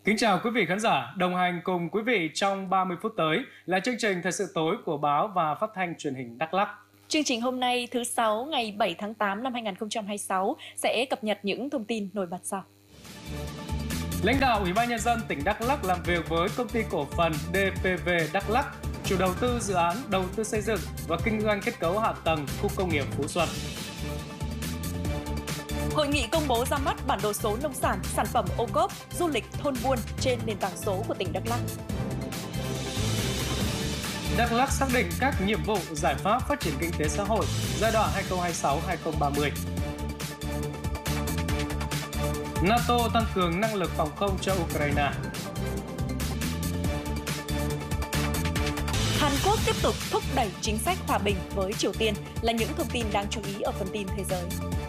Kính chào quý vị khán giả, đồng hành cùng quý vị trong 30 phút tới là chương trình Thời sự tối của báo và phát thanh truyền hình Đắk Lắk. Chương trình hôm nay thứ Sáu ngày 7 tháng 8 năm 2026 sẽ cập nhật những thông tin nổi bật sau. Lãnh đạo Ủy ban Nhân dân tỉnh Đắk Lắk làm việc với công ty cổ phần DPV Đắk Lắk, chủ đầu tư dự án đầu tư xây dựng và kinh doanh kết cấu hạ tầng khu công nghiệp Phú Xuân. Hội nghị công bố ra mắt bản đồ số nông sản, sản phẩm ô cốp, du lịch thôn buôn trên nền tảng số của tỉnh Đắk Lắk. Đắk Lắk xác định các nhiệm vụ giải pháp phát triển kinh tế xã hội giai đoạn 2026-2030. NATO tăng cường năng lực phòng không cho Ukraine. Hàn Quốc tiếp tục thúc đẩy chính sách hòa bình với Triều Tiên là những thông tin đáng chú ý ở phần tin thế giới.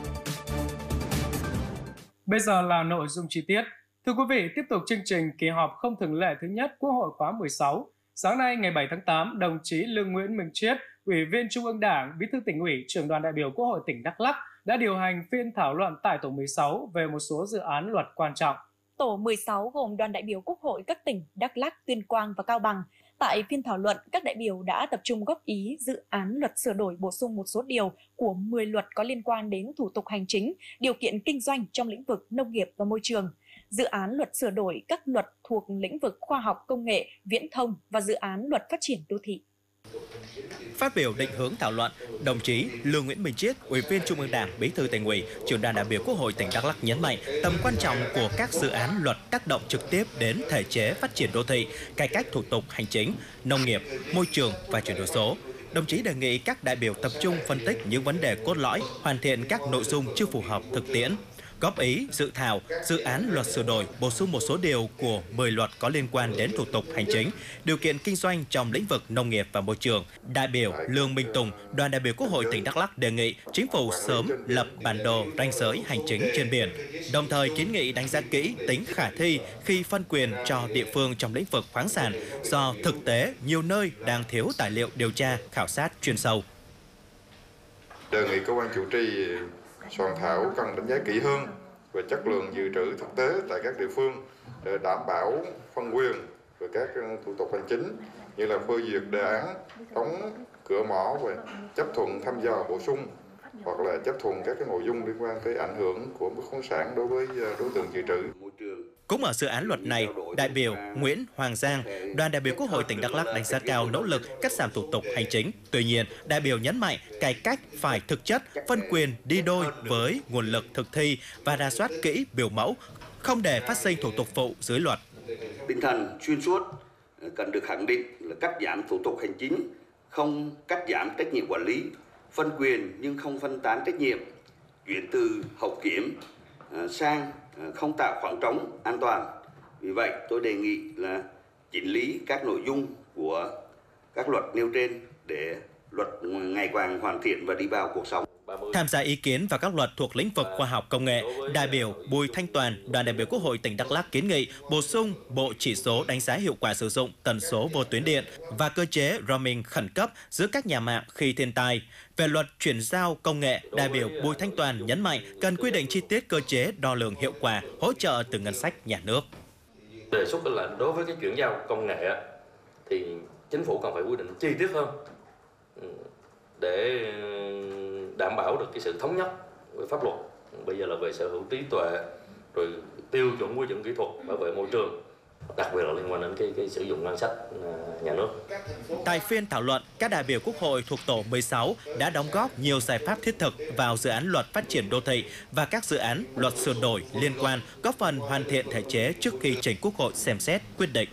Bây giờ là nội dung chi tiết. Thưa quý vị, tiếp tục chương trình kỳ họp không thường lệ thứ nhất Quốc hội khóa 16. Sáng nay ngày 7 tháng 8, đồng chí Lương Nguyễn Minh Chiết, Ủy viên Trung ương Đảng, Bí thư Tỉnh ủy, Trưởng đoàn đại biểu Quốc hội tỉnh Đắk Lắk đã điều hành phiên thảo luận tại tổ 16 về một số dự án luật quan trọng. Tổ 16 gồm đoàn đại biểu Quốc hội các tỉnh Đắk Lắk, Tuyên Quang và Cao Bằng. Tại phiên thảo luận, các đại biểu đã tập trung góp ý dự án luật sửa đổi bổ sung một số điều của 10 luật có liên quan đến thủ tục hành chính, điều kiện kinh doanh trong lĩnh vực nông nghiệp và môi trường, dự án luật sửa đổi các luật thuộc lĩnh vực khoa học công nghệ, viễn thông và dự án luật phát triển đô thị. Phát biểu định hướng thảo luận, đồng chí Lương Nguyễn Minh Chiết, Ủy viên Trung ương Đảng, Bí thư Tỉnh ủy, Trưởng đoàn đại biểu Quốc hội tỉnh Đắk Lắk nhấn mạnh tầm quan trọng của các dự án luật tác động trực tiếp đến thể chế phát triển đô thị, cải cách thủ tục hành chính, nông nghiệp, môi trường và chuyển đổi số. Đồng chí đề nghị các đại biểu tập trung phân tích những vấn đề cốt lõi, hoàn thiện các nội dung chưa phù hợp thực tiễn. Góp ý dự thảo dự án luật sửa đổi bổ sung một số điều của 10 luật có liên quan đến thủ tục hành chính, điều kiện kinh doanh trong lĩnh vực nông nghiệp và môi trường. Đại biểu Lương Minh Tùng, đoàn đại biểu Quốc hội tỉnh Đắk Lắk đề nghị chính phủ sớm lập bản đồ ranh giới hành chính trên biển, đồng thời kiến nghị đánh giá kỹ tính khả thi khi phân quyền cho địa phương trong lĩnh vực khoáng sản do thực tế nhiều nơi đang thiếu tài liệu điều tra, khảo sát chuyên sâu. Đề nghị cơ quan chủ trì soạn thảo cần đánh giá kỹ hơn về chất lượng dự trữ thực tế tại các địa phương để đảm bảo phân quyền về các thủ tục hành chính như là phê duyệt đề án đóng cửa mỏ và chấp thuận thăm dò bổ sung hoặc là chấp thuận các cái nội dung liên quan tới ảnh hưởng của bất khoáng sản đối với đối tượng dự trữ. Cũng ở dự án luật này, đại biểu Nguyễn Hoàng Giang, đoàn đại biểu Quốc hội tỉnh Đắk Lắk đánh giá cao nỗ lực cắt giảm thủ tục hành chính. Tuy nhiên, đại biểu nhấn mạnh cải cách phải thực chất, phân quyền đi đôi với nguồn lực thực thi và rà soát kỹ biểu mẫu, không để phát sinh thủ tục phụ dưới luật. Tinh thần xuyên suốt cần được khẳng định là cắt giảm thủ tục hành chính, không cắt giảm trách nhiệm quản lý, phân quyền nhưng không phân tán trách nhiệm, chuyển từ hậu kiểm sang không tạo khoảng trống an toàn. Vì vậy, tôi đề nghị là chỉnh lý các nội dung của các luật nêu trên để luật ngày càng hoàn thiện và đi vào cuộc sống. Tham gia ý kiến vào các luật thuộc lĩnh vực khoa học công nghệ, đại biểu Bùi Thanh Toàn, đoàn đại biểu Quốc hội tỉnh Đắk Lắk kiến nghị bổ sung bộ chỉ số đánh giá hiệu quả sử dụng tần số vô tuyến điện và cơ chế roaming khẩn cấp giữa các nhà mạng khi thiên tai. Về luật chuyển giao công nghệ, đại biểu Bùi Thanh Toàn nhấn mạnh cần quy định chi tiết cơ chế đo lường hiệu quả, hỗ trợ từ ngân sách nhà nước. Đề xuất là đối với cái chuyển giao công nghệ thì chính phủ cần phải quy định chi tiết hơn để đảm bảo được cái sự thống nhất với pháp luật. Bây giờ là về sở hữu trí tuệ, rồi tiêu chuẩn quy chuẩn kỹ thuật, bảo vệ môi trường, đặc biệt là liên quan đến cái sử dụng ngân sách nhà nước. Tại phiên thảo luận, các đại biểu Quốc hội thuộc tổ 16 đã đóng góp nhiều giải pháp thiết thực vào dự án luật phát triển đô thị và các dự án luật sửa đổi liên quan, góp phần hoàn thiện thể chế trước khi trình Quốc hội xem xét quyết định.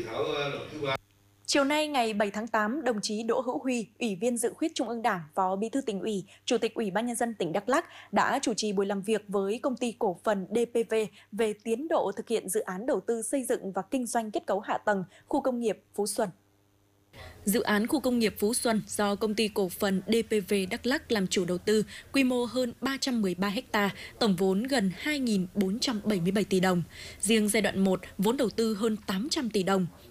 Chiều nay ngày 7 tháng 8, đồng chí Đỗ Hữu Huy, Ủy viên Dự khuyết Trung ương Đảng, Phó Bí thư Tỉnh ủy, Chủ tịch Ủy ban Nhân dân tỉnh Đắk Lắk đã chủ trì buổi làm việc với công ty cổ phần DPV về tiến độ thực hiện dự án đầu tư xây dựng và kinh doanh kết cấu hạ tầng khu công nghiệp Phú Xuân. Dự án khu công nghiệp Phú Xuân do công ty cổ phần DPV Đắk Lắk làm chủ đầu tư, quy mô hơn 313 ha, tổng vốn gần 2.477 tỷ đồng. Riêng giai đoạn 1, vốn đầu tư hơn 800 tỷ đồng.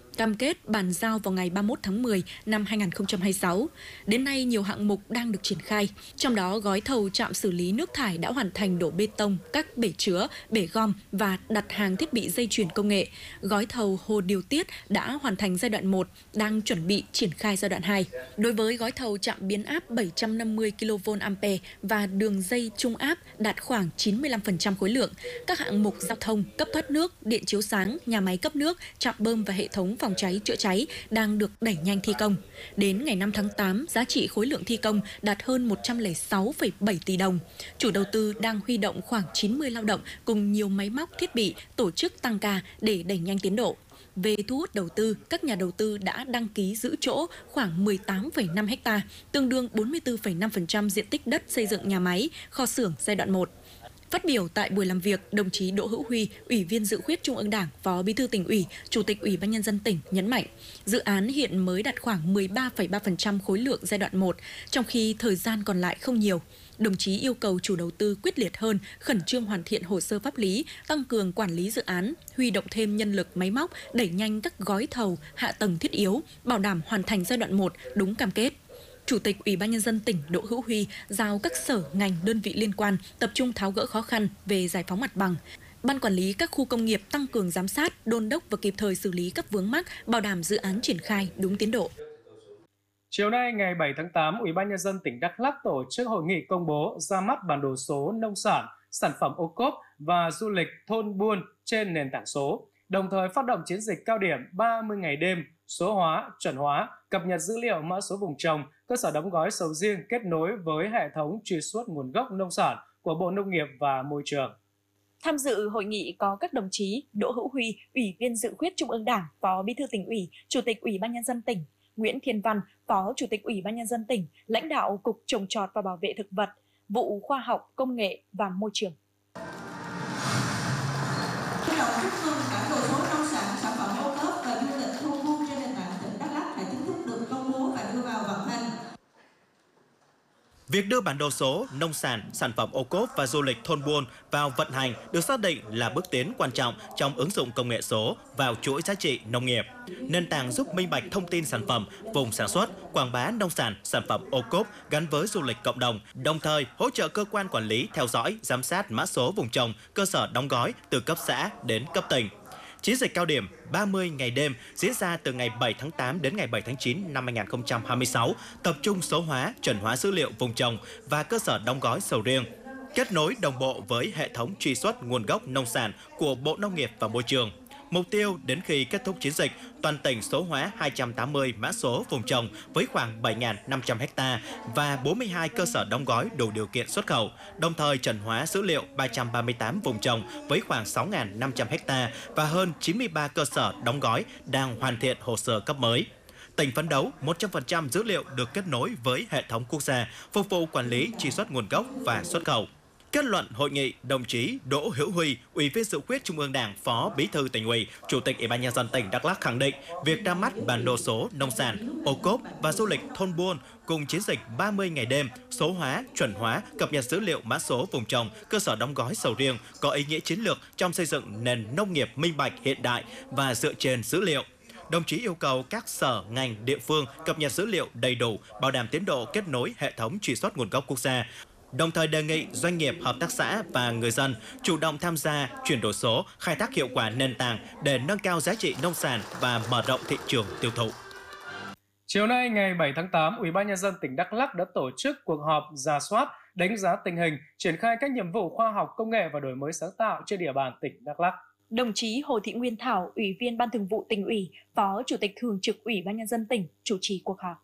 cam kết bàn giao vào ngày 31 tháng 10 năm 2026. Đến nay, nhiều hạng mục đang được triển khai. Trong đó, gói thầu trạm xử lý nước thải đã hoàn thành đổ bê tông, các bể chứa, bể gom và đặt hàng thiết bị dây chuyền công nghệ. Gói thầu hồ điều tiết đã hoàn thành giai đoạn 1, đang chuẩn bị triển khai giai đoạn 2. Đối với gói thầu trạm biến áp 750 kVA và đường dây trung áp đạt khoảng 95% khối lượng. Các hạng mục giao thông, cấp thoát nước, điện chiếu sáng, nhà máy cấp nước, trạm bơm và hệ thống phòng cháy chữa cháy đang được đẩy nhanh thi công. Đến ngày 5 tháng 8, giá trị khối lượng thi công đạt hơn 106,7 tỷ đồng. Chủ đầu tư đang huy động khoảng 90 lao động cùng nhiều máy móc, thiết bị, tổ chức tăng ca để đẩy nhanh tiến độ. Về thu hút đầu tư, các nhà đầu tư đã đăng ký giữ chỗ khoảng 18,5 ha, tương đương 44,5% diện tích đất xây dựng nhà máy, kho xưởng giai đoạn 1. Phát biểu tại buổi làm việc, đồng chí Đỗ Hữu Huy, Ủy viên Dự khuyết Trung ương Đảng, Phó Bí thư Tỉnh ủy, Chủ tịch Ủy ban Nhân dân tỉnh nhấn mạnh, dự án hiện mới đạt khoảng 13,3% khối lượng giai đoạn 1, trong khi thời gian còn lại không nhiều. Đồng chí yêu cầu chủ đầu tư quyết liệt hơn, khẩn trương hoàn thiện hồ sơ pháp lý, tăng cường quản lý dự án, huy động thêm nhân lực máy móc, đẩy nhanh các gói thầu, hạ tầng thiết yếu, bảo đảm hoàn thành giai đoạn 1 đúng cam kết. Chủ tịch Ủy ban Nhân dân tỉnh Đỗ Hữu Huy giao các sở, ngành, đơn vị liên quan tập trung tháo gỡ khó khăn về giải phóng mặt bằng. Ban quản lý các khu công nghiệp tăng cường giám sát, đôn đốc và kịp thời xử lý các vướng mắc, bảo đảm dự án triển khai đúng tiến độ. Chiều nay ngày 7 tháng 8, Ủy ban Nhân dân tỉnh Đắk Lắk tổ chức hội nghị công bố ra mắt bản đồ số nông sản, sản phẩm ô cốp và du lịch thôn buôn trên nền tảng số, đồng thời phát động chiến dịch cao điểm 30 ngày đêm, số hóa, chuẩn hóa, cập nhật dữ liệu mã số vùng trồng, cơ sở đóng gói sầu riêng kết nối với hệ thống truy xuất nguồn gốc nông sản của Bộ Nông nghiệp và Môi trường. Tham dự hội nghị có các đồng chí Đỗ Hữu Huy, Ủy viên Dự khuyết Trung ương Đảng, Phó Bí thư Tỉnh ủy, Chủ tịch Ủy ban Nhân dân tỉnh, Nguyễn Thiên Văn, Phó Chủ tịch Ủy ban Nhân dân tỉnh, lãnh đạo Cục Trồng trọt và Bảo vệ thực vật, vụ Khoa học, Công nghệ và Môi trường. Bản đồ số nông sản, sản phẩm ô cốp và du lịch thôn buôn trên nền tảng tỉnh Đắk Lắk đã chính thức được công bố và đưa vào vận hành. Việc đưa bản đồ số nông sản, sản phẩm ô cốp và du lịch thôn buôn vào vận hành được xác định là bước tiến quan trọng trong ứng dụng công nghệ số vào chuỗi giá trị nông nghiệp. Nền tảng giúp minh bạch thông tin sản phẩm, vùng sản xuất, quảng bá nông sản, sản phẩm ô cốp gắn với du lịch cộng đồng, đồng thời hỗ trợ cơ quan quản lý theo dõi, giám sát mã số vùng trồng, cơ sở đóng gói từ cấp xã đến cấp tỉnh. Chiến dịch cao điểm 30 ngày đêm diễn ra từ ngày 7 tháng 8 đến ngày 7 tháng 9 năm 2026, tập trung số hóa, chuẩn hóa dữ liệu vùng trồng và cơ sở đóng gói sầu riêng, kết nối đồng bộ với hệ thống truy xuất nguồn gốc nông sản của Bộ Nông nghiệp và Môi trường. Mục tiêu đến khi kết thúc chiến dịch, toàn tỉnh số hóa 280 mã số vùng trồng với khoảng 7.500 ha và 42 cơ sở đóng gói đủ điều kiện xuất khẩu, đồng thời chuẩn hóa dữ liệu 338 vùng trồng với khoảng 6.500 ha và hơn 93 cơ sở đóng gói đang hoàn thiện hồ sơ cấp mới. Tỉnh phấn đấu 100% dữ liệu được kết nối với hệ thống quốc gia, phục vụ quản lý truy xuất nguồn gốc và xuất khẩu. Kết luận hội nghị, đồng chí Đỗ Hữu Huy, Ủy viên Dự khuyết Trung ương Đảng, Phó Bí thư Tỉnh ủy, Chủ tịch Ủy ban Nhân dân tỉnh Đắk Lắk khẳng định việc ra mắt bản đồ số nông sản, ô cốp và du lịch thôn buôn cùng chiến dịch 30 ngày đêm, số hóa, chuẩn hóa, cập nhật dữ liệu mã số vùng trồng, cơ sở đóng gói sầu riêng có ý nghĩa chiến lược trong xây dựng nền nông nghiệp minh bạch hiện đại và dựa trên dữ liệu. Đồng chí yêu cầu các sở, ngành, địa phương cập nhật dữ liệu đầy đủ, bảo đảm tiến độ kết nối hệ thống truy xuất nguồn gốc quốc gia. Đồng thời đề nghị doanh nghiệp, hợp tác xã và người dân chủ động tham gia chuyển đổi số, khai thác hiệu quả nền tảng để nâng cao giá trị nông sản và mở rộng thị trường tiêu thụ. Chiều nay ngày 7 tháng 8, Ủy ban Nhân dân tỉnh Đắk Lắk đã tổ chức cuộc họp rà soát, đánh giá tình hình, triển khai các nhiệm vụ khoa học, công nghệ và đổi mới sáng tạo trên địa bàn tỉnh Đắk Lắk. Đồng chí Hồ Thị Nguyên Thảo, Ủy viên Ban Thường vụ Tỉnh ủy, Phó Chủ tịch Thường trực Ủy ban Nhân dân tỉnh chủ trì cuộc họp.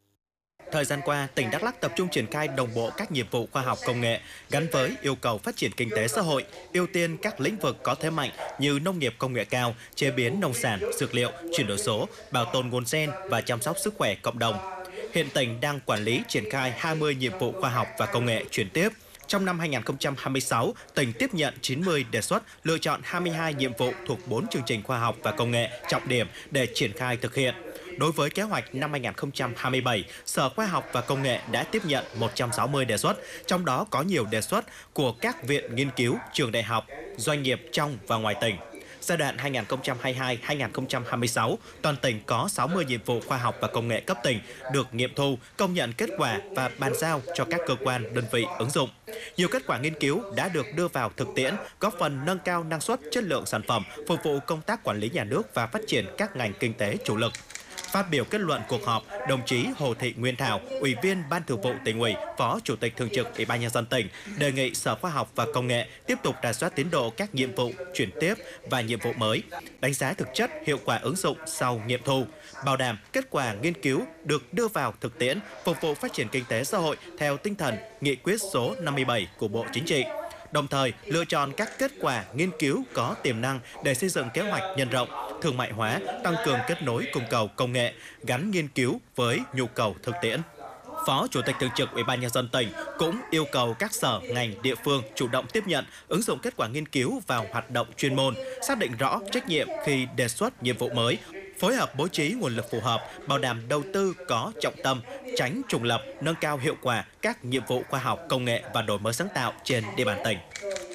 Thời gian qua, tỉnh Đắk Lắk tập trung triển khai đồng bộ các nhiệm vụ khoa học công nghệ gắn với yêu cầu phát triển kinh tế xã hội, ưu tiên các lĩnh vực có thế mạnh như nông nghiệp công nghệ cao, chế biến nông sản, dược liệu, chuyển đổi số, bảo tồn nguồn gen và chăm sóc sức khỏe cộng đồng. Hiện tỉnh đang quản lý triển khai 20 nhiệm vụ khoa học và công nghệ chuyển tiếp. Trong năm 2026, tỉnh tiếp nhận 90 đề xuất, lựa chọn 22 nhiệm vụ thuộc 4 chương trình khoa học và công nghệ trọng điểm để triển khai thực hiện. Đối với kế hoạch năm 2027, Sở Khoa học và Công nghệ đã tiếp nhận 160 đề xuất, trong đó có nhiều đề xuất của các viện nghiên cứu, trường đại học, doanh nghiệp trong và ngoài tỉnh. Giai đoạn 2022-2026, toàn tỉnh có 60 nhiệm vụ khoa học và công nghệ cấp tỉnh được nghiệm thu, công nhận kết quả và bàn giao cho các cơ quan, đơn vị ứng dụng. Nhiều kết quả nghiên cứu đã được đưa vào thực tiễn, góp phần nâng cao năng suất, chất lượng sản phẩm, phục vụ công tác quản lý nhà nước và phát triển các ngành kinh tế chủ lực. Phát biểu kết luận cuộc họp, đồng chí Hồ Thị Nguyên Thảo, Ủy viên Ban Thường vụ Tỉnh ủy, Phó Chủ tịch Thường trực Ủy ban Nhân dân tỉnh, đề nghị Sở Khoa học và Công nghệ tiếp tục rà soát tiến độ các nhiệm vụ chuyển tiếp và nhiệm vụ mới, đánh giá thực chất hiệu quả ứng dụng sau nghiệm thu, bảo đảm kết quả nghiên cứu được đưa vào thực tiễn, phục vụ phát triển kinh tế xã hội theo tinh thần Nghị quyết số 57 của Bộ Chính trị. Đồng thời, lựa chọn các kết quả nghiên cứu có tiềm năng để xây dựng kế hoạch nhân rộng, thương mại hóa, tăng cường kết nối cung cầu công nghệ, gắn nghiên cứu với nhu cầu thực tiễn. Phó Chủ tịch Thường trực Ủy ban Nhân dân tỉnh cũng yêu cầu các sở, ngành, địa phương chủ động tiếp nhận, ứng dụng kết quả nghiên cứu vào hoạt động chuyên môn, xác định rõ trách nhiệm khi đề xuất nhiệm vụ mới, phối hợp bố trí nguồn lực phù hợp, bảo đảm đầu tư có trọng tâm, tránh trùng lập, nâng cao hiệu quả các nhiệm vụ khoa học, công nghệ và đổi mới sáng tạo trên địa bàn tỉnh.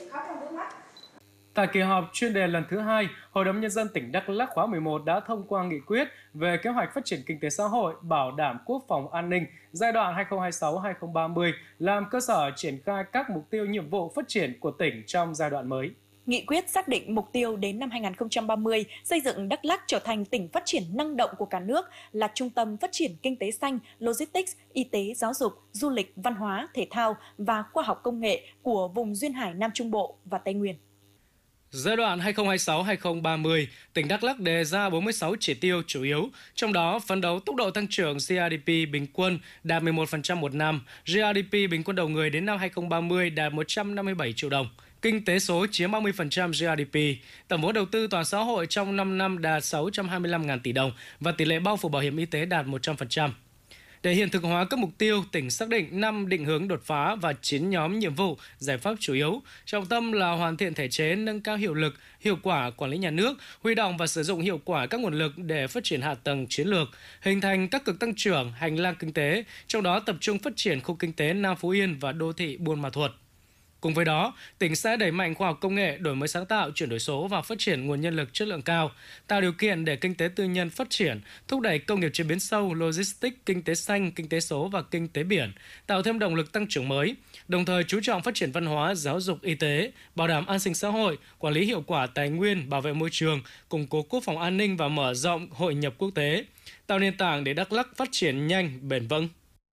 Tại kỳ họp chuyên đề lần thứ 2, Hội đồng Nhân dân tỉnh Đắk Lắk khóa 11 đã thông qua nghị quyết về kế hoạch phát triển kinh tế xã hội, bảo đảm quốc phòng an ninh giai đoạn 2026-2030, làm cơ sở triển khai các mục tiêu nhiệm vụ phát triển của tỉnh trong giai đoạn mới. Nghị quyết xác định mục tiêu đến năm 2030 xây dựng Đắk Lắk trở thành tỉnh phát triển năng động của cả nước, là trung tâm phát triển kinh tế xanh, logistics, y tế, giáo dục, du lịch, văn hóa, thể thao và khoa học công nghệ của vùng Duyên Hải Nam Trung Bộ và Tây Nguyên. Giai đoạn 2026-2030, tỉnh Đắk Lắk đề ra 46 chỉ tiêu chủ yếu, trong đó phấn đấu tốc độ tăng trưởng GDP bình quân đạt 11% một năm, GDP bình quân đầu người đến năm 2030 đạt 157 triệu đồng. Kinh tế số chiếm 30% GDP, tổng vốn đầu tư toàn xã hội trong 5 năm đạt 625.000 tỷ đồng và tỷ lệ bao phủ bảo hiểm y tế đạt 100%. Để hiện thực hóa các mục tiêu, tỉnh xác định 5 định hướng đột phá và 9 nhóm nhiệm vụ, giải pháp chủ yếu. Trọng tâm là hoàn thiện thể chế, nâng cao hiệu lực, hiệu quả quản lý nhà nước, huy động và sử dụng hiệu quả các nguồn lực để phát triển hạ tầng chiến lược, hình thành các cực tăng trưởng, hành lang kinh tế, trong đó tập trung phát triển khu kinh tế Nam Phú Yên và đô thị Buôn Ma Thuột. Cùng với đó, tỉnh sẽ đẩy mạnh khoa học công nghệ, đổi mới sáng tạo, chuyển đổi số và phát triển nguồn nhân lực chất lượng cao, tạo điều kiện để kinh tế tư nhân phát triển, thúc đẩy công nghiệp chế biến sâu, logistics, kinh tế xanh, kinh tế số và kinh tế biển, tạo thêm động lực tăng trưởng mới, đồng thời chú trọng phát triển văn hóa, giáo dục, y tế, bảo đảm an sinh xã hội, quản lý hiệu quả tài nguyên, bảo vệ môi trường, củng cố quốc phòng an ninh và mở rộng hội nhập quốc tế, tạo nền tảng để Đắk Lắk phát triển nhanh, bền vững.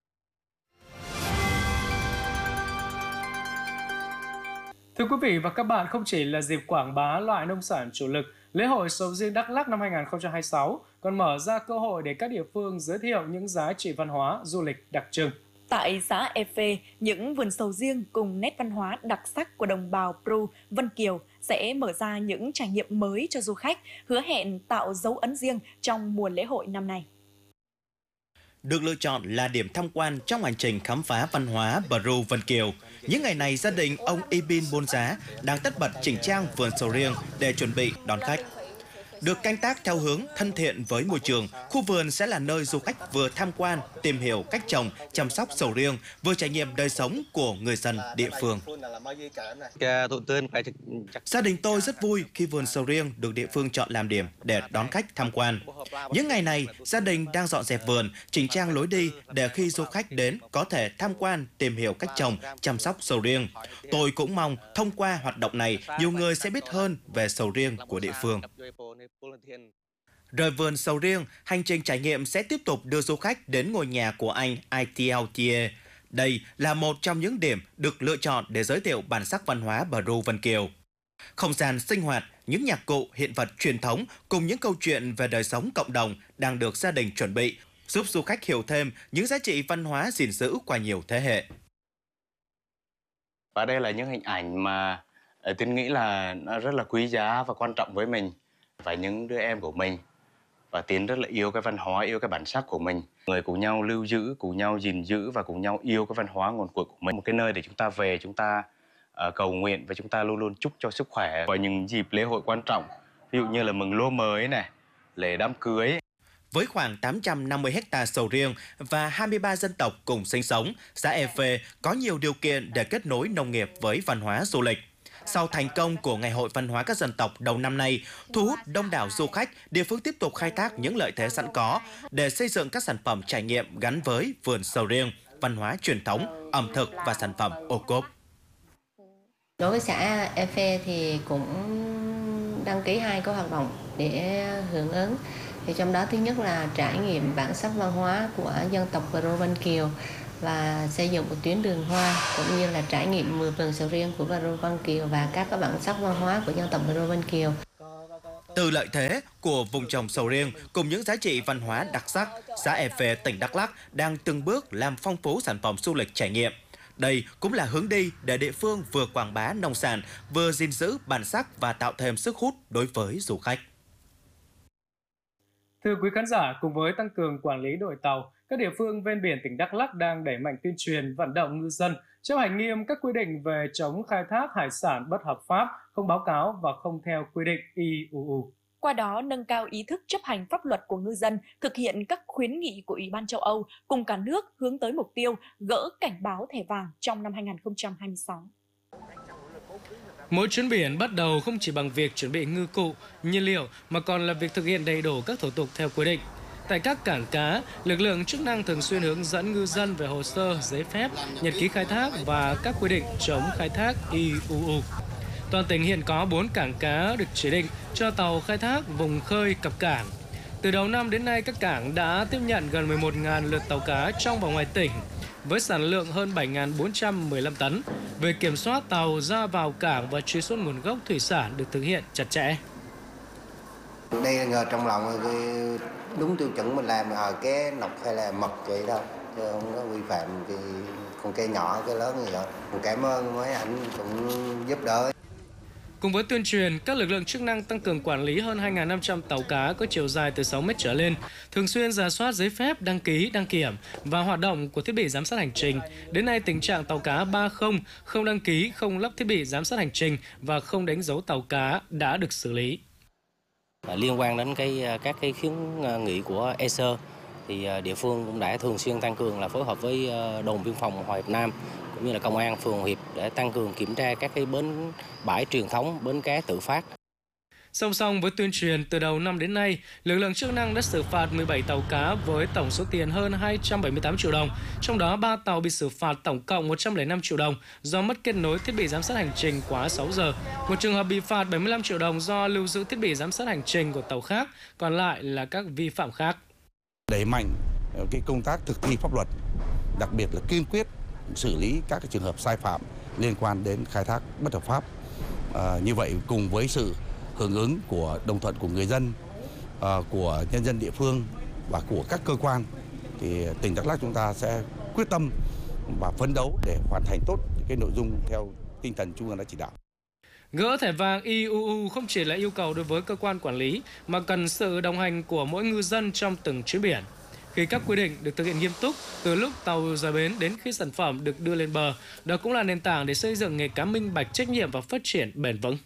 Thưa quý vị và các bạn, không chỉ là dịp quảng bá loại nông sản chủ lực, lễ hội sầu riêng Đắk Lắk năm 2026 còn mở ra cơ hội để các địa phương giới thiệu những giá trị văn hóa, du lịch đặc trưng. Tại xã Efe, những vườn sầu riêng cùng nét văn hóa đặc sắc của đồng bào Pru, Vân Kiều sẽ mở ra những trải nghiệm mới cho du khách, hứa hẹn tạo dấu ấn riêng trong mùa lễ hội năm nay. Được lựa chọn là điểm tham quan trong hành trình khám phá văn hóa Pru Vân Kiều. Những ngày này, gia đình ông Ibin Bôn Giá đang tất bật chỉnh trang vườn sầu riêng để chuẩn bị đón khách. Được canh tác theo hướng thân thiện với môi trường, khu vườn sẽ là nơi du khách vừa tham quan, tìm hiểu cách trồng, chăm sóc sầu riêng, vừa trải nghiệm đời sống của người dân địa phương. Gia đình tôi rất vui khi vườn sầu riêng được địa phương chọn làm điểm để đón khách tham quan. Những ngày này, gia đình đang dọn dẹp vườn, chỉnh trang lối đi để khi du khách đến có thể tham quan, tìm hiểu cách trồng, chăm sóc sầu riêng. Tôi cũng mong thông qua hoạt động này, nhiều người sẽ biết hơn về sầu riêng của địa phương. Rời vườn sầu riêng, hành trình trải nghiệm sẽ tiếp tục đưa du khách đến ngôi nhà của anh Aitiautie. Đây là một trong những điểm được lựa chọn để giới thiệu bản sắc văn hóa Pru Vân Kiều. Không gian sinh hoạt, những nhạc cụ, hiện vật truyền thống cùng những câu chuyện về đời sống cộng đồng đang được gia đình chuẩn bị, giúp du khách hiểu thêm những giá trị văn hóa gìn giữ qua nhiều thế hệ. Và đây là những hình ảnh mà Tiến nghĩ là nó rất là quý giá và quan trọng với mình và những đứa em của mình. Và Tiến rất là yêu cái văn hóa, yêu cái bản sắc của mình. Người cùng nhau lưu giữ, cùng nhau gìn giữ và cùng nhau yêu cái văn hóa nguồn cội của mình. Một cái nơi để chúng ta về, chúng ta cầu nguyện và chúng ta luôn luôn chúc cho sức khỏe. Vào những dịp lễ hội quan trọng, ví dụ như là mừng lúa mới này, lễ đám cưới. Với khoảng 850 ha sầu riêng và 23 dân tộc cùng sinh sống, xã Efe có nhiều điều kiện để kết nối nông nghiệp với văn hóa du lịch. Sau thành công của Ngày hội văn hóa các dân tộc đầu năm nay, thu hút đông đảo du khách, địa phương tiếp tục khai thác những lợi thế sẵn có để xây dựng các sản phẩm trải nghiệm gắn với vườn sầu riêng, văn hóa truyền thống, ẩm thực và sản phẩm ô cốp. Đối với xã Efe thì cũng đăng ký 2 cái hoạt động để hưởng ứng. Thì trong đó thứ nhất là trải nghiệm bản sắc văn hóa của dân tộc Paro Vân Kiều và xây dựng một tuyến đường hoa, cũng như là trải nghiệm vườn sầu riêng của Paro Vân Kiều và các bản sắc văn hóa của dân tộc Paro Vân Kiều. Từ lợi thế của vùng trồng sầu riêng cùng những giá trị văn hóa đặc sắc, xã Efe, tỉnh Đắk Lắk đang từng bước làm phong phú sản phẩm du lịch trải nghiệm. Đây cũng là hướng đi để địa phương vừa quảng bá nông sản, vừa gìn giữ bản sắc và tạo thêm sức hút đối với du khách. Thưa quý khán giả, cùng với tăng cường quản lý đội tàu, các địa phương ven biển tỉnh Đắk Lắk đang đẩy mạnh tuyên truyền vận động ngư dân chấp hành nghiêm các quy định về chống khai thác hải sản bất hợp pháp, không báo cáo và không theo quy định IUU. Qua đó nâng cao ý thức chấp hành pháp luật của ngư dân, thực hiện các khuyến nghị của Ủy ban châu Âu, cùng cả nước hướng tới mục tiêu gỡ cảnh báo thẻ vàng trong năm 2026. Mỗi chuyến biển bắt đầu không chỉ bằng việc chuẩn bị ngư cụ, nhiên liệu mà còn là việc thực hiện đầy đủ các thủ tục theo quy định. Tại các cảng cá, lực lượng chức năng thường xuyên hướng dẫn ngư dân về hồ sơ, giấy phép, nhật ký khai thác và các quy định chống khai thác IUU. Toàn tỉnh hiện có 4 cảng cá được chỉ định cho tàu khai thác vùng khơi cập cảng. Từ đầu năm đến nay, các cảng đã tiếp nhận gần 11.000 lượt tàu cá trong và ngoài tỉnh, với sản lượng hơn 7.415 tấn. Việc kiểm soát tàu ra vào cảng và truy xuất nguồn gốc thủy sản được thực hiện chặt chẽ. Đây là ngờ trong lòng đúng tiêu chuẩn mình làm cái nọc hay là mật vậy đâu, chứ không có vi phạm thì con cây nhỏ cái lớn gì đó. Cảm ơn mấy anh cũng giúp đỡ. Cùng với tuyên truyền, các lực lượng chức năng tăng cường quản lý hơn 2.500 tàu cá có chiều dài từ 6 mét trở lên, thường xuyên rà soát giấy phép, đăng ký, đăng kiểm và hoạt động của thiết bị giám sát hành trình. Đến nay, tình trạng tàu cá 30 không đăng ký, không lắp thiết bị giám sát hành trình và không đánh dấu tàu cá đã được xử lý. Liên quan đến các khuyến nghị của ESA, thì địa phương cũng đã thường xuyên tăng cường là phối hợp với đồn biên phòng Hòa Hiệp Nam cũng như là công an phường Hòa Hiệp để tăng cường kiểm tra các bến bãi truyền thống, bến cá tự phát. Song song với tuyên truyền, từ đầu năm đến nay, lực lượng chức năng đã xử phạt 17 tàu cá với tổng số tiền hơn 278 triệu đồng. Trong đó 3 tàu bị xử phạt tổng cộng 105 triệu đồng do mất kết nối thiết bị giám sát hành trình quá 6 giờ. Một trường hợp bị phạt 75 triệu đồng do lưu giữ thiết bị giám sát hành trình của tàu khác, còn lại là các vi phạm khác. Đẩy mạnh cái công tác thực thi pháp luật, đặc biệt là kiên quyết xử lý các trường hợp sai phạm liên quan đến khai thác bất hợp pháp. Như vậy cùng với sự hưởng ứng của đồng thuận của người dân, của nhân dân địa phương và của các cơ quan, thì tỉnh Đắk Lắk chúng ta sẽ quyết tâm và phấn đấu để hoàn thành tốt cái nội dung theo tinh thần Trung ương đã chỉ đạo. Gỡ thẻ vàng IUU không chỉ là yêu cầu đối với cơ quan quản lý mà cần sự đồng hành của mỗi ngư dân trong từng chuyến biển. Khi các quy định được thực hiện nghiêm túc, từ lúc tàu rời bến đến khi sản phẩm được đưa lên bờ, đó cũng là nền tảng để xây dựng nghề cá minh bạch, trách nhiệm và phát triển bền vững.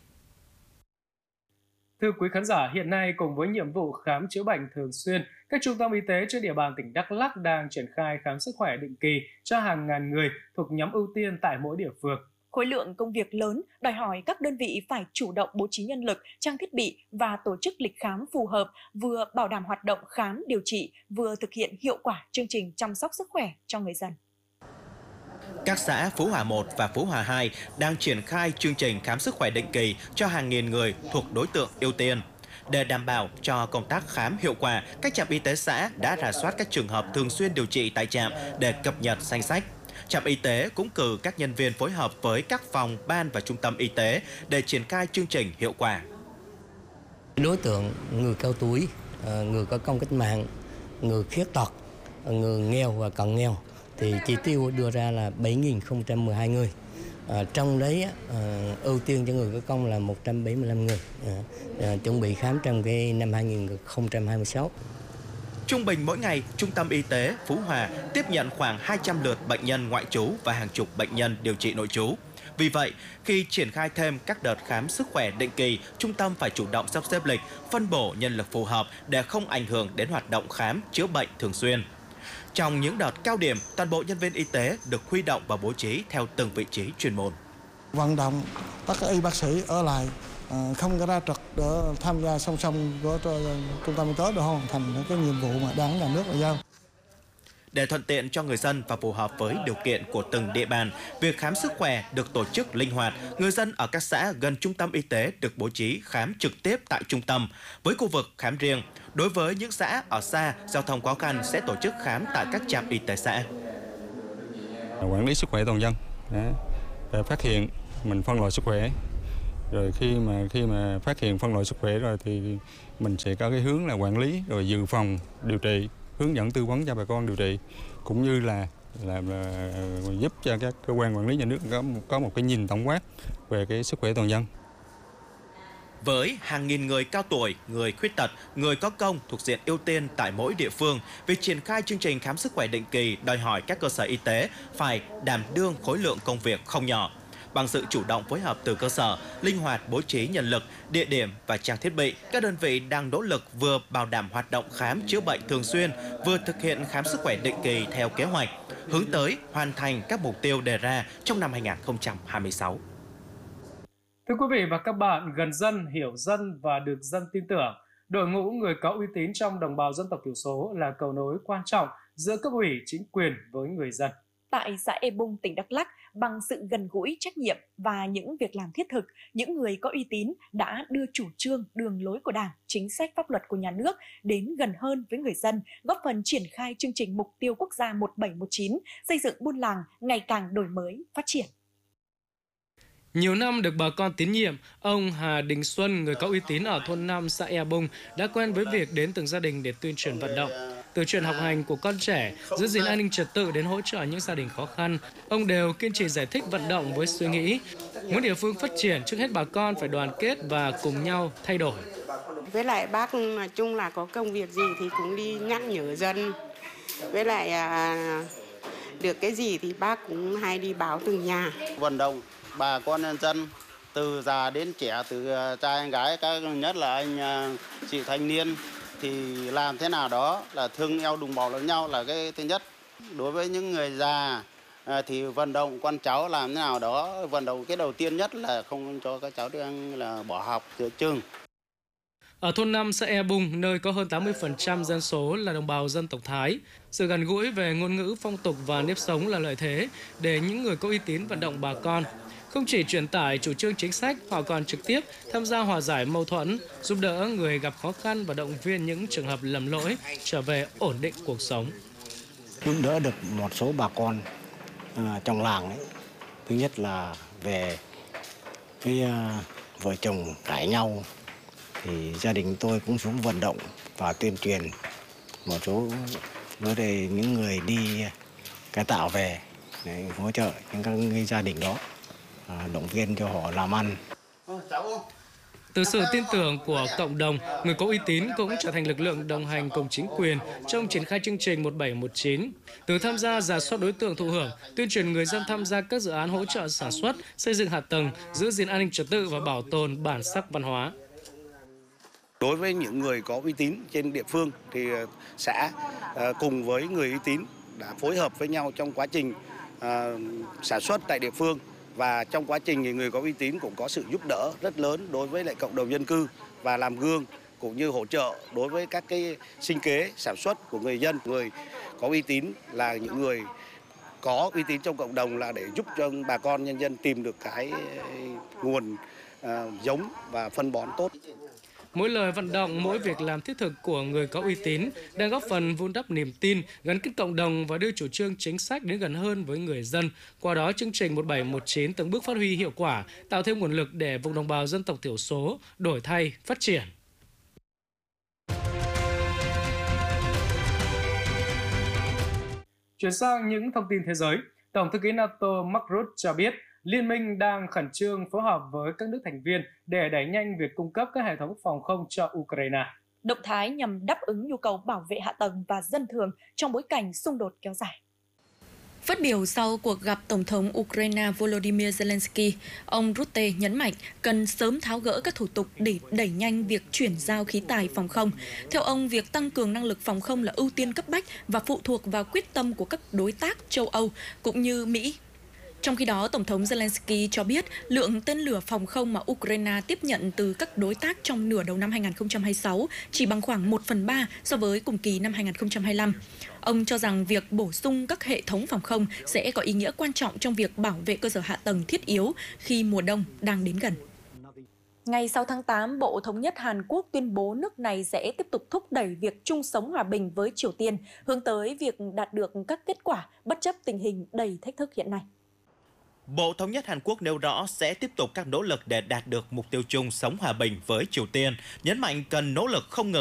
Thưa quý khán giả, hiện nay cùng với nhiệm vụ khám chữa bệnh thường xuyên, các trung tâm y tế trên địa bàn tỉnh Đắk Lắk đang triển khai khám sức khỏe định kỳ cho hàng ngàn người thuộc nhóm ưu tiên tại mỗi địa phương. Khối lượng công việc lớn đòi hỏi các đơn vị phải chủ động bố trí nhân lực, trang thiết bị và tổ chức lịch khám phù hợp, vừa bảo đảm hoạt động khám điều trị, vừa thực hiện hiệu quả chương trình chăm sóc sức khỏe cho người dân. Các xã Phú Hòa 1 và Phú Hòa 2 đang triển khai chương trình khám sức khỏe định kỳ cho hàng nghìn người thuộc đối tượng ưu tiên. Để đảm bảo cho công tác khám hiệu quả, các trạm y tế xã đã rà soát các trường hợp thường xuyên điều trị tại trạm để cập nhật danh sách. Trạm y tế cũng cử các nhân viên phối hợp với các phòng, ban và trung tâm y tế để triển khai chương trình hiệu quả. Đối tượng người cao tuổi, người có công cách mạng, người khuyết tật, người nghèo và cận nghèo thì chỉ tiêu đưa ra là 7.012 người. Trong đấy ưu tiên cho người có công là 175 người, chuẩn bị khám trong cái năm 2026. Trung bình mỗi ngày, Trung tâm Y tế Phú Hòa tiếp nhận khoảng 200 lượt bệnh nhân ngoại trú và hàng chục bệnh nhân điều trị nội trú. Vì vậy, khi triển khai thêm các đợt khám sức khỏe định kỳ, trung tâm phải chủ động sắp xếp lịch, phân bổ nhân lực phù hợp để không ảnh hưởng đến hoạt động khám chữa bệnh thường xuyên. Trong những đợt cao điểm, toàn bộ nhân viên y tế được huy động và bố trí theo từng vị trí chuyên môn. Vận động tất cả y bác sĩ ở lại, không có ra trực để tham gia song song của trung tâm y tế để hoàn thành cái nhiệm vụ mà Đảng, Nhà nước đã giao. Để thuận tiện cho người dân và phù hợp với điều kiện của từng địa bàn, việc khám sức khỏe được tổ chức linh hoạt. Người dân ở các xã gần trung tâm y tế được bố trí khám trực tiếp tại trung tâm, với khu vực khám riêng. Đối với những xã ở xa, giao thông khó khăn sẽ tổ chức khám tại các trạm y tế xã. Quản lý sức khỏe toàn dân, để phát hiện mình phân loại sức khỏe. Rồi khi mà phát hiện phân loại sức khỏe rồi thì mình sẽ có cái hướng là quản lý rồi dự phòng điều trị, hướng dẫn tư vấn cho bà con điều trị, cũng như là giúp cho các cơ quan quản lý nhà nước có một cái nhìn tổng quát về cái sức khỏe toàn dân. Với hàng nghìn người cao tuổi, người khuyết tật, người có công thuộc diện ưu tiên tại mỗi địa phương, việc triển khai chương trình khám sức khỏe định kỳ đòi hỏi các cơ sở y tế phải đảm đương khối lượng công việc không nhỏ. Bằng sự chủ động phối hợp từ cơ sở, linh hoạt bố trí nhân lực, địa điểm và trang thiết bị, các đơn vị đang nỗ lực vừa bảo đảm hoạt động khám chữa bệnh thường xuyên, vừa thực hiện khám sức khỏe định kỳ theo kế hoạch, hướng tới hoàn thành các mục tiêu đề ra trong năm 2026. Thưa quý vị và các bạn, gần dân, hiểu dân và được dân tin tưởng, đội ngũ người có uy tín trong đồng bào dân tộc thiểu số là cầu nối quan trọng giữa cấp ủy, chính quyền với người dân. Tại xã E Bung, tỉnh Đắk Lắk, bằng sự gần gũi, trách nhiệm và những việc làm thiết thực, những người có uy tín đã đưa chủ trương, đường lối của Đảng, chính sách pháp luật của nhà nước đến gần hơn với người dân, góp phần triển khai chương trình mục tiêu quốc gia 1719, xây dựng buôn làng ngày càng đổi mới, phát triển. Nhiều năm được bà con tín nhiệm, ông Hà Đình Xuân, người có uy tín ở thôn 5 xã Ea Bung, đã quen với việc đến từng gia đình để tuyên truyền vận động. Từ chuyện học hành của con trẻ, giữ gìn an ninh trật tự đến hỗ trợ những gia đình khó khăn, ông đều kiên trì giải thích vận động với suy nghĩ muốn địa phương phát triển, trước hết bà con phải đoàn kết và cùng nhau thay đổi. Với lại bác nói chung là có công việc gì thì cũng đi nhắc nhở dân. Với lại được cái gì thì bác cũng hay đi báo từng nhà. Vận động bà con nhân dân từ già đến trẻ, từ trai anh gái, các nhất là anh chị thanh niên thì làm thế nào đó là thương yêu đùm bọc lẫn nhau là cái thứ nhất. Đối với những người già thì vận động con cháu làm thế nào đó, vận động cái đầu tiên nhất là không cho các cháu đang là bỏ học giữa chừng. Ở thôn 5 xã E Bung, nơi có hơn 80% dân số là đồng bào dân tộc Thái, sự gần gũi về ngôn ngữ, phong tục và nếp sống là lợi thế để những người có uy tín vận động bà con. Không chỉ truyền tải chủ trương chính sách, họ còn trực tiếp tham gia hòa giải mâu thuẫn, giúp đỡ người gặp khó khăn và động viên những trường hợp lầm lỗi trở về ổn định cuộc sống. Giúp đỡ được một số bà con trong làng ấy. Thứ nhất là về cái vợ chồng cãi nhau thì gia đình tôi cũng xuống vận động và tuyên truyền một số vấn đề những người đi cải tạo về để hỗ trợ những các gia đình đó, động viên cho họ làm ăn. Từ sự tin tưởng của cộng đồng, người có uy tín cũng trở thành lực lượng đồng hành cùng chính quyền trong triển khai chương trình 1719. Từ tham gia rà soát đối tượng thụ hưởng, tuyên truyền người dân tham gia các dự án hỗ trợ sản xuất, xây dựng hạ tầng, giữ gìn an ninh trật tự và bảo tồn bản sắc văn hóa. Đối với những người có uy tín trên địa phương thì xã cùng với người uy tín đã phối hợp với nhau trong quá trình sản xuất tại địa phương, và trong quá trình thì người có uy tín cũng có sự giúp đỡ rất lớn đối với lại cộng đồng dân cư và làm gương cũng như hỗ trợ đối với các cái sinh kế sản xuất của người dân. Người có uy tín là những người có uy tín trong cộng đồng là để giúp cho bà con nhân dân tìm được cái nguồn giống và phân bón tốt. Mỗi lời vận động, mỗi việc làm thiết thực của người có uy tín đang góp phần vun đắp niềm tin, gắn kết cộng đồng và đưa chủ trương chính sách đến gần hơn với người dân. Qua đó, chương trình 1719 từng bước phát huy hiệu quả, tạo thêm nguồn lực để vùng đồng bào dân tộc thiểu số đổi thay, phát triển. Chuyển sang những thông tin thế giới, Tổng thư ký NATO Mark Rutte cho biết Liên minh đang khẩn trương phối hợp với các nước thành viên để đẩy nhanh việc cung cấp các hệ thống phòng không cho Ukraine. Động thái nhằm đáp ứng nhu cầu bảo vệ hạ tầng và dân thường trong bối cảnh xung đột kéo dài. Phát biểu sau cuộc gặp Tổng thống Ukraine Volodymyr Zelensky, ông Rutte nhấn mạnh cần sớm tháo gỡ các thủ tục để đẩy nhanh việc chuyển giao khí tài phòng không. Theo ông, việc tăng cường năng lực phòng không là ưu tiên cấp bách và phụ thuộc vào quyết tâm của các đối tác châu Âu cũng như Mỹ. Trong khi đó, Tổng thống Zelensky cho biết lượng tên lửa phòng không mà Ukraine tiếp nhận từ các đối tác trong nửa đầu năm 2026 chỉ bằng khoảng 1/3 so với cùng kỳ năm 2025. Ông cho rằng việc bổ sung các hệ thống phòng không sẽ có ý nghĩa quan trọng trong việc bảo vệ cơ sở hạ tầng thiết yếu khi mùa đông đang đến gần. Ngày 6 tháng 8, Bộ Thống nhất Hàn Quốc tuyên bố nước này sẽ tiếp tục thúc đẩy việc chung sống hòa bình với Triều Tiên, hướng tới việc đạt được các kết quả bất chấp tình hình đầy thách thức hiện nay. Bộ Thống nhất Hàn Quốc nêu rõ sẽ tiếp tục các nỗ lực để đạt được mục tiêu chung sống hòa bình với Triều Tiên, nhấn mạnh cần nỗ lực không ngừng